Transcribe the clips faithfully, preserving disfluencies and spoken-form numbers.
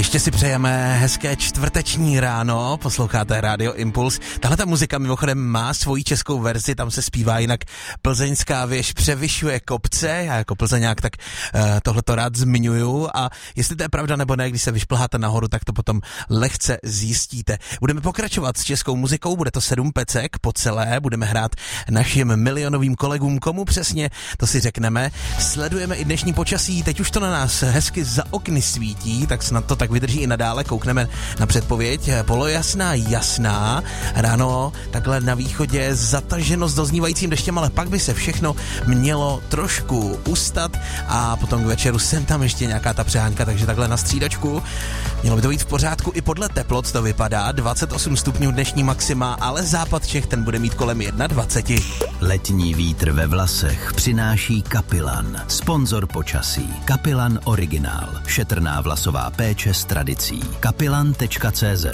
Ještě si přejeme hezké čtvrteční ráno, posloucháte Radio Impuls. Tahle ta muzika mimochodem má svoji českou verzi, tam se zpívá jinak Plzeňská věž převyšuje kopce, já jako plzeňák tak uh, tohleto rád zmiňuju a jestli to je pravda nebo ne, když se vyšplháte nahoru, tak to potom lehce zjistíte. Budeme pokračovat s českou muzikou, bude to sedm pecek po celé, budeme hrát našim milionovým kolegům, komu přesně, to si řekneme. Sledujeme i dnešní počasí, teď už to na nás hezky za okny svítí, tak snad to tak vydrží i nadále, koukneme na předpověď. Polojasná, jasná, ráno takhle na východě zataženo s doznívajícím deštěm, ale pak by se všechno mělo trošku ustat a potom k večeru sem tam ještě nějaká ta přehánka, takže takhle na střídačku. Mělo by to být v pořádku, i podle teplot to vypadá, dvacet osm stupňů dnešní maxima, ale západ Čech ten bude mít kolem dvacet jedna. Letní vítr ve vlasech přináší Kapilan, sponzor počasí. Kapilan Originál, šetrná vlasová péče s tradicí. kapilan tečka cé zet.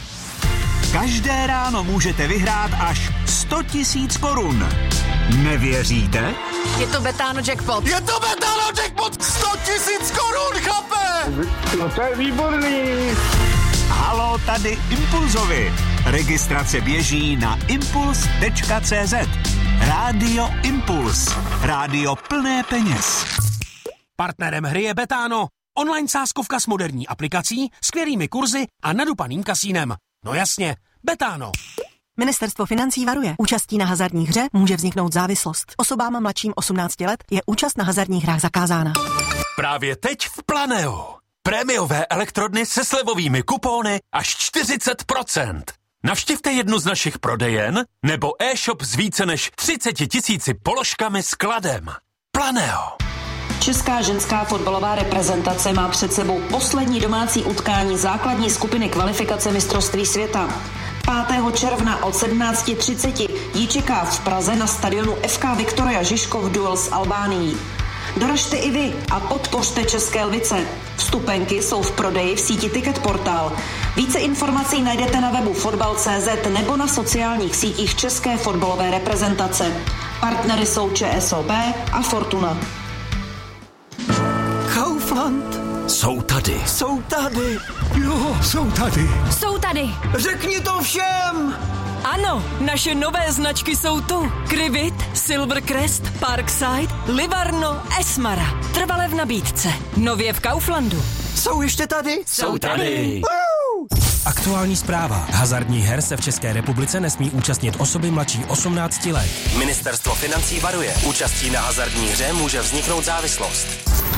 Každé ráno můžete vyhrát až sto tisíc korun. Nevěříte? Je to Betano jackpot. Je to Betano jackpot! sto tisíc korun, chlape! No to je výborný. Haló, tady Impulzovi. Registrace běží na impuls tečka cé zet. Rádio Impuls. Rádio plné peněz. Partnerem hry je Betano. Online sázkovka s moderní aplikací, skvělými kurzy a nadupaným kasínem. No jasně, Betano. Ministerstvo financí varuje. Účastí na hazardní hře může vzniknout závislost. Osobám mladším osmnácti let je účast na hazardních hrách zakázána. Právě teď v Planeo. Prémiové elektrodny se slevovými kupóny až čtyřicet procent. Navštivte jednu z našich prodejen nebo e-shop s více než třicet tisíci položkami s kladem. Planeo. Česká ženská fotbalová reprezentace má před sebou poslední domácí utkání základní skupiny kvalifikace mistrovství světa. pátého června od sedmnáct třicet ji čeká v Praze na stadionu ef ká Viktoria Žižkov duel s Albánií. Doražte i vy a podpořte České lvice. Vstupenky jsou v prodeji v síti Ticket Portal. Více informací najdete na webu fotbal tečka cé zet nebo na sociálních sítích České fotbalové reprezentace. Partnery jsou ČSOB a Fortuna. Kaufland. Jsou tady. Jsou tady. Jo, jsou tady. Jsou tady. Řekni to všem. Ano, naše nové značky jsou tu. Krivit, Silvercrest, Parkside, Livarno, Esmara. Trvale v nabídce. Nově v Kauflandu. Jsou ještě tady? Jsou tady. Aktuální zpráva. Hazardních her se v České republice nesmí účastnit osoby mladší osmnácti let. Ministerstvo financí varuje. Účastí na hazardní hře může vzniknout závislost.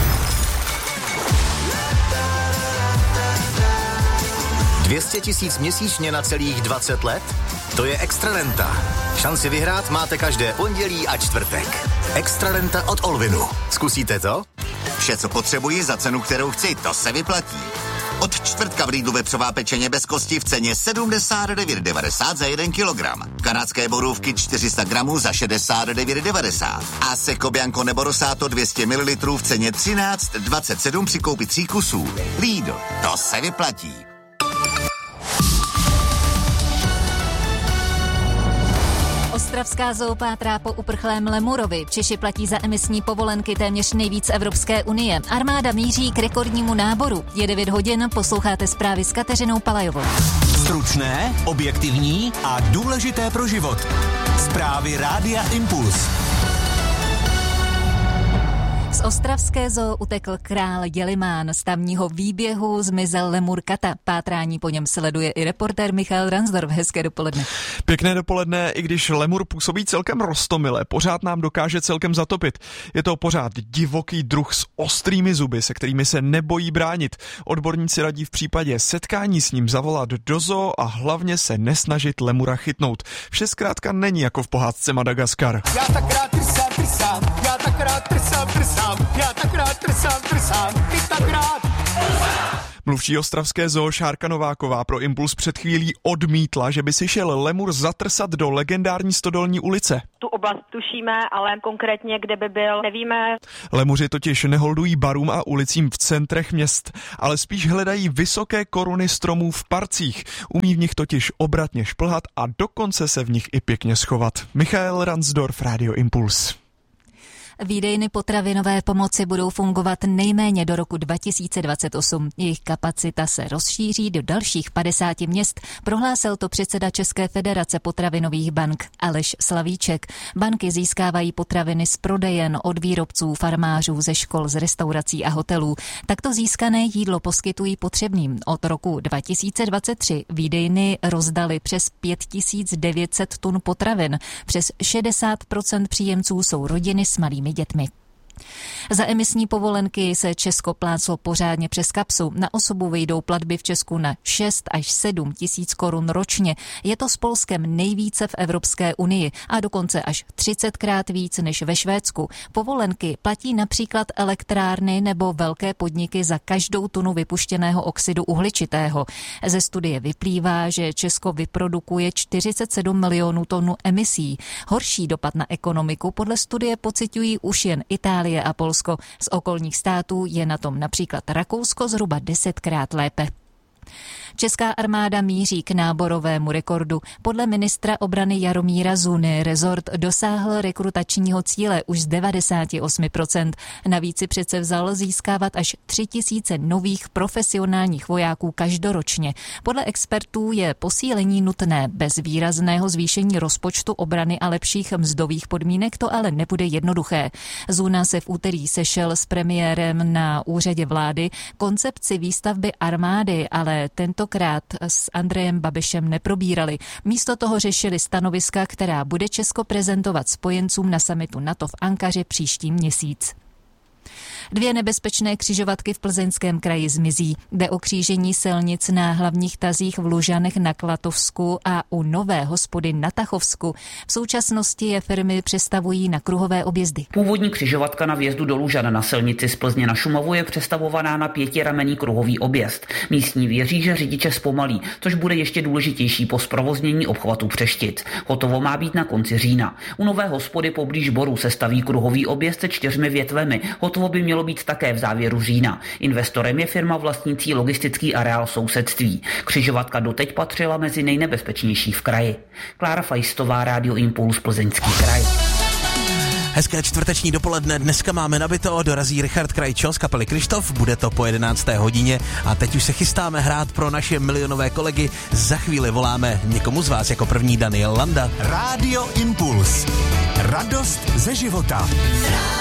dvě stě tisíc měsíčně na celých dvacet let? To je Extrarenta. Šanci vyhrát máte každé pondělí a čtvrtek. Extrarenta od Olvinu. Zkusíte to? Vše, co potřebuji za cenu, kterou chci, to se vyplatí. Od čtvrtka v Lidlu vepřová pečeně bez kosti v ceně sedmdesát devět devadesát za jeden kilogram. Kanadské borůvky čtyři sta gramů za šedesát devět devadesát. A Seco Bianco nebo Rosato dvě stě mililitrů v ceně třináct dvacet sedm při koupi tří kusů. Lidl, to se vyplatí. Ostravská zoo pátrá po uprchlém lemurovi. Češi platí za emisní povolenky téměř nejvíc Evropské unie. Armáda míří k rekordnímu náboru. Je devět hodin, posloucháte zprávy s Kateřinou Palajovou. Stručné, objektivní a důležité pro život. Zprávy Rádia Impuls. Z ostravské zoo utekl král Jelimán. Z tamního výběhu zmizel lemur Kata. Pátrání po něm sleduje i reportér Michal Ransdorf. Hezké dopoledne. Pěkné dopoledne, i když lemur působí celkem roztomile, pořád nám dokáže celkem zatopit. Je to pořád divoký druh s ostrými zuby, se kterými se nebojí bránit. Odborníci radí v případě setkání s ním zavolat do zoo a hlavně se nesnažit lemura chytnout. Vše zkrátka není jako v pohádce Madagaskar. Já tak rád trsám, trsám, já tak rád trsám, trsám, já tak rád trsám, trsám, ty tak rád. Mluvčí ostravské zoo Šárka Nováková pro Impuls před chvílí odmítla, že by si šel lemur zatrsat do legendární Stodolní ulice. Tu oblast tušíme, ale konkrétně kde by byl, nevíme. Lemuři totiž neholdují barům a ulicím v centrech měst, ale spíš hledají vysoké koruny stromů v parcích. Umí v nich totiž obratně šplhat a dokonce se v nich i pěkně schovat. Michael Ransdorf, Radio Impuls. Výdejny potravinové pomoci budou fungovat nejméně do roku dva tisíce dvacet osm. Jejich kapacita se rozšíří do dalších padesáti měst, prohlásil to předseda České federace potravinových bank Aleš Slavíček. Banky získávají potraviny z prodejen od výrobců, farmářů, ze škol, z restaurací a hotelů. Takto získané jídlo poskytují potřebným. Od roku dva tisíce dvacet tři výdejny rozdali přes pět tisíc devět set tun potravin. Přes šedesát procent příjemců jsou rodiny s malými dětmi. Za emisní povolenky se Česko pláclo pořádně přes kapsu. Na osobu vyjdou platby v Česku na šest až sedm tisíc korun ročně. Je to s Polskem nejvíce v Evropské unii a dokonce až třicetkrát víc než ve Švédsku. Povolenky platí například elektrárny nebo velké podniky za každou tunu vypuštěného oxidu uhličitého. Ze studie vyplývá, že Česko vyprodukuje čtyřicet sedm milionů tun emisí. Horší dopad na ekonomiku podle studie pociťují už jen Itálie a Polsko. Z okolních států je na tom například Rakousko zhruba desetkrát lépe. Česká armáda míří k náborovému rekordu. Podle ministra obrany Jaromíra Zuny rezort dosáhl rekrutačního cíle už z devadesát osm procent. Navíc si přece vzal získávat až tři tisíce nových profesionálních vojáků každoročně. Podle expertů je posílení nutné. Bez výrazného zvýšení rozpočtu obrany a lepších mzdových podmínek to ale nebude jednoduché. Zuna se v úterý sešel s premiérem na úřadě vlády. Koncepci výstavby armády ale tento krát s Andrejem Babišem neprobírali. Místo toho řešili stanoviska, která bude Česko prezentovat spojencům na summitu NATO v Ankaře příští měsíc. Dvě nebezpečné křižovatky v Plzeňském kraji zmizí. Jde o křížení silnic na hlavních tazích v Lužanech na Klatovsku a u Nové Hospody na Tachovsku. V současnosti je firmy přestavují na kruhové objezdy. Původní křižovatka na vjezdu do Lužan na silnici z Plzně na Šumavu je přestavovaná na pětiramenný kruhový objezd. Místní věří, že řidiče zpomalí, což bude ještě důležitější po zprovoznění obchvatu Přeštic. Hotovo má být na konci října. U Nové Hospody poblíž Boru se staví kruhový objezd se čtyřmi větvemi. Hotovo by mělo být také v závěru října. Investorem je firma vlastnící logistický areál sousedství. Křižovatka doteď patřila mezi nejnebezpečnější v kraji. Klára Fajstová, Rádio Impuls, Plzeňský kraj. Hezké čtvrteční dopoledne, dneska máme nabito, dorazí Richard Krajčo z kapely Krištof, bude to po jedenácté hodině a teď už se chystáme hrát pro naše milionové kolegy. Za chvíli voláme někomu z vás, jako první Daniel Landa. Rádio Impuls. Radost ze života.